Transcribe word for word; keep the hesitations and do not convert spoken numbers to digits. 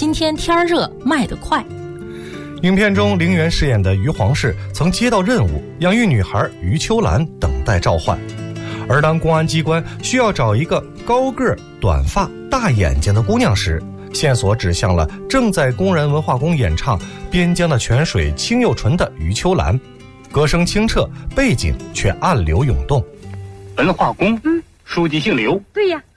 今天天热卖得快。 影片中陵园饰演的于皇氏曾接到任务，养育女孩于秋兰等待召唤。而当公安机关需要找一个高个、短发、大眼睛的姑娘时，线索指向了正在工人文化宫演唱《边疆的泉水清又纯》的于秋兰，歌声清澈，背景却暗流涌动。 文化宫，嗯，书记姓刘， 对呀。